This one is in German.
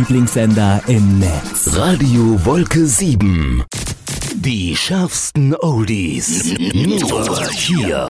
Lieblingssender im Netz. Radio Wolke 7. Die schärfsten Oldies. Nur hier.